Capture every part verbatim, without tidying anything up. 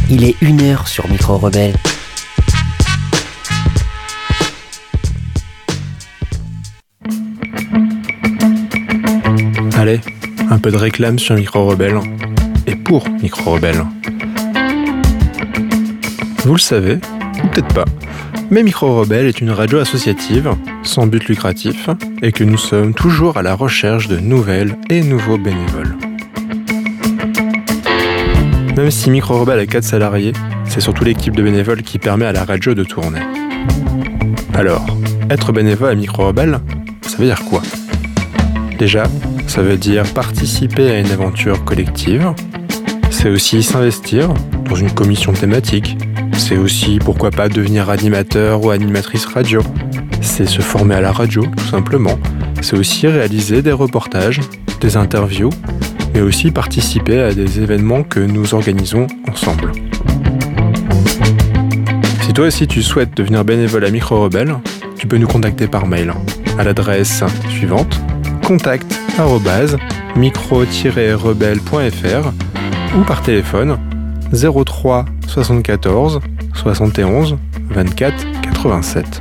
Il est une heure sur Micro Rebelle. Allez, un peu de réclame sur Micro Rebelle. Et pour Micro Rebelle. Vous le savez, ou peut-être pas, mais Micro Rebelle est une radio associative, sans but lucratif, et que nous sommes toujours à la recherche de nouvelles et nouveaux bénévoles. Même si Micro Rebelle a quatre salariés, c'est surtout l'équipe de bénévoles qui permet à la radio de tourner. Alors, être bénévole à Micro Rebelle, ça veut dire quoi ? Déjà, ça veut dire participer à une aventure collective. C'est aussi s'investir dans une commission thématique. C'est aussi, pourquoi pas, devenir animateur ou animatrice radio. C'est se former à la radio, tout simplement. C'est aussi réaliser des reportages, des interviews, mais aussi participer à des événements que nous organisons ensemble. Si toi aussi tu souhaites devenir bénévole à Micro Rebelle, tu peux nous contacter par mail à l'adresse suivante contact arobase micro tiret rebelle point f r ou par téléphone zéro trois soixante-quatorze soixante et onze vingt-quatre quatre-vingt-sept.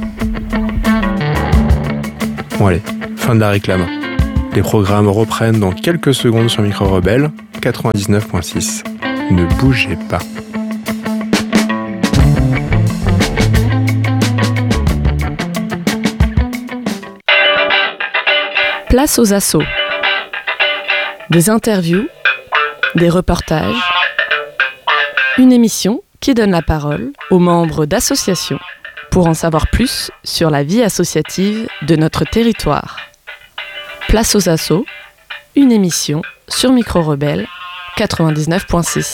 Bon allez, fin de la réclame. Les programmes reprennent dans quelques secondes sur Micro Rebelle quatre-vingt-dix-neuf virgule six. Ne bougez pas. Place aux assos. Des interviews, des reportages, une émission qui donne la parole aux membres d'associations pour en savoir plus sur la vie associative de notre territoire. Place aux assos, une émission sur Micro Rebelle quatre-vingt-dix-neuf virgule six.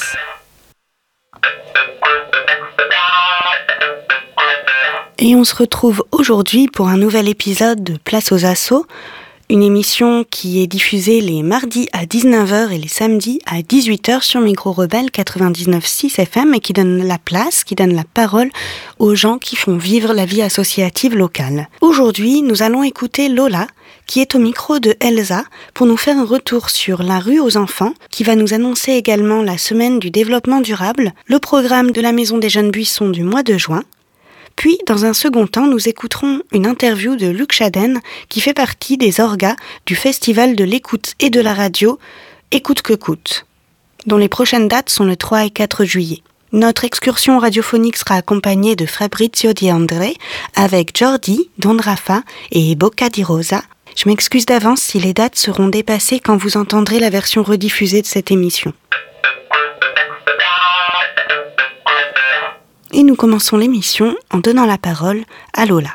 Et on se retrouve aujourd'hui pour un nouvel épisode de Place aux assos, une émission qui est diffusée les mardis à dix-neuf heures et les samedis à dix-huit heures sur Micro Rebelle quatre-vingt-dix-neuf virgule six F M et qui donne la place, qui donne la parole aux gens qui font vivre la vie associative locale. Aujourd'hui, nous allons écouter Lola, qui est au micro de Elsa, pour nous faire un retour sur la rue aux enfants, qui va nous annoncer également la semaine du développement durable, le programme de la Maison des Jeunes Buissons du mois de juin. Puis, dans un second temps, nous écouterons une interview de Luc Chaden, qui fait partie des orgas du Festival de l'écoute et de la radio Écoute que coûte, dont les prochaines dates sont le trois et quatre juillet. Notre excursion radiophonique sera accompagnée de Fabrizio Di André avec Jordi, Don Rafa et Bocca di Rosa. Je m'excuse d'avance si les dates seront dépassées quand vous entendrez la version rediffusée de cette émission. Et nous commençons l'émission en donnant la parole à Lola.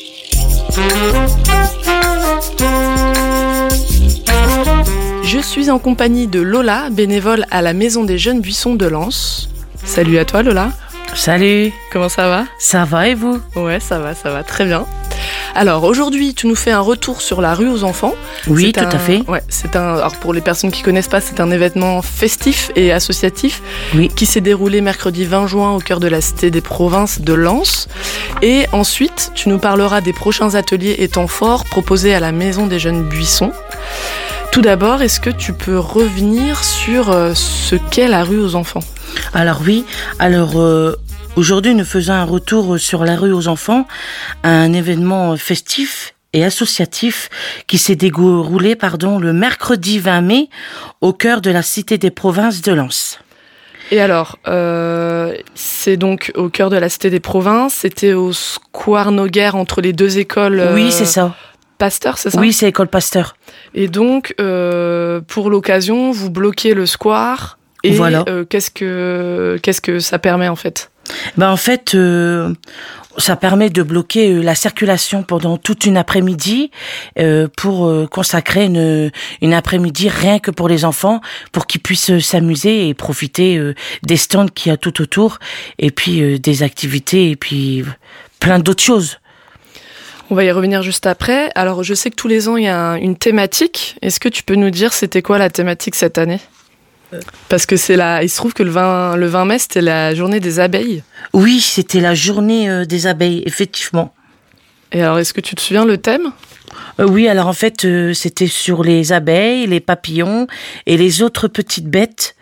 Je suis en compagnie de Lola, bénévole à la Maison des Jeunes Buissons de Lens. Salut à toi Lola. Salut. Comment ça va ? Ça va et vous ? Ouais, ça va, ça va, très bien. Alors aujourd'hui, tu nous fais un retour sur la rue aux enfants. Oui, c'est tout un, à fait. Ouais, c'est un. Alors pour les personnes qui connaissent pas, c'est un événement festif et associatif oui. qui s'est déroulé mercredi vingt juin au cœur de la Cité des Provinces de Lens. Et ensuite, tu nous parleras des prochains ateliers et temps forts proposés à la Maison des Jeunes Buissons. Tout d'abord, est-ce que tu peux revenir sur ce qu'est la rue aux enfants ? Alors oui, alors euh, aujourd'hui nous faisons un retour sur la rue aux enfants, un événement festif et associatif qui s'est déroulé pardon, le mercredi vingt mai au cœur de la Cité des Provinces de Lens. Et alors, euh, c'est donc au cœur de la Cité des Provinces, c'était au Square Noguer entre les deux écoles. Euh, oui, c'est ça. Pasteur, c'est ça ? Oui, c'est école Pasteur. Et donc, euh, pour l'occasion, vous bloquez le square. Et voilà. euh, qu'est-ce que qu'est-ce que ça permet en fait ? Ben en fait, euh, ça permet de bloquer la circulation pendant toute une après-midi euh, pour euh, consacrer une une après-midi rien que pour les enfants, pour qu'ils puissent s'amuser et profiter euh, des stands qu'il y a tout autour, et puis euh, des activités et puis plein d'autres choses. On va y revenir juste après. Alors, je sais que tous les ans il y a une thématique. Est-ce que tu peux nous dire c'était quoi la thématique cette année ? Parce que c'est la, il se trouve que le vingt, le vingt mai, c'était la journée des abeilles. Oui, c'était la journée euh, des abeilles, effectivement. Et alors, est-ce que tu te souviens le thème ? euh, Oui, alors en fait, euh, c'était sur les abeilles, les papillons et les autres petites bêtes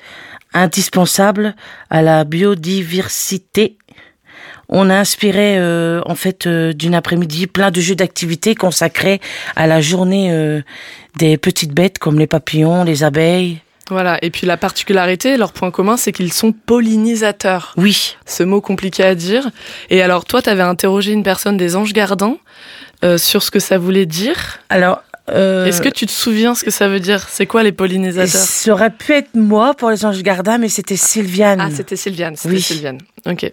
indispensable à la biodiversité. On a inspiré euh, en fait euh, d'une après-midi plein de jeux d'activités consacrés à la journée euh, des petites bêtes comme les papillons, les abeilles. Voilà, et puis la particularité, leur point commun, c'est qu'ils sont pollinisateurs. Oui. Ce mot compliqué à dire. Et alors toi, tu avais interrogé une personne des Anges Gardins euh, sur ce que ça voulait dire. Alors, euh, est-ce que tu te souviens ce que ça veut dire ? C'est quoi les pollinisateurs ? Ça aurait pu être moi pour les Anges Gardins, mais c'était Sylviane. Ah, c'était Sylviane, c'était oui. Sylviane. Ok.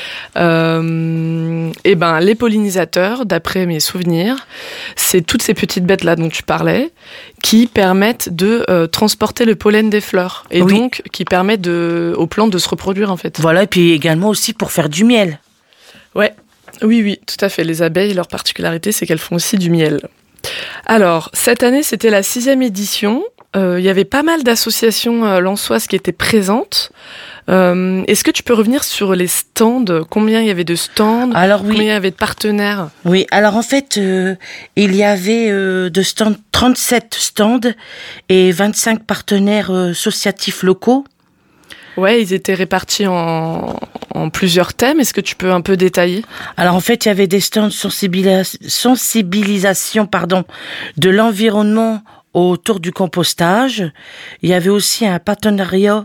Euh, et ben, les pollinisateurs, d'après mes souvenirs, c'est toutes ces petites bêtes-là dont tu parlais, qui permettent de euh, transporter le pollen des fleurs. Et oui. donc, qui permettent de, aux plantes de se reproduire, en fait. Voilà, et puis également aussi pour faire du miel. Ouais. Oui, oui, tout à fait. Les abeilles, leur particularité, c'est qu'elles font aussi du miel. Alors, cette année, c'était la sixième édition. Euh, il y avait pas mal d'associations euh, lensoises qui étaient présentes. Euh, est-ce que tu peux revenir sur les stands ? Combien il y avait de stands ? Alors, oui. Combien il y avait de partenaires ? Oui, alors en fait, euh, il y avait euh, de stands, trente-sept stands et vingt-cinq partenaires euh, associatifs locaux. Ouais, ils étaient répartis en, en plusieurs thèmes. Est-ce que tu peux un peu détailler ? Alors en fait, il y avait des stands sensibilis- sensibilisation pardon, de l'environnement autour du compostage. Il y avait aussi un partenariat